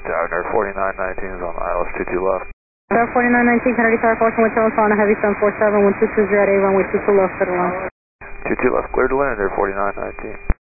Air 4919 is on ILS 22 left. Air 4919, Kennedy Tower, caution with tail on a heavy 747, 1220 at A, runway 22 left, clear to land. 22 left, clear to land, Air 4919.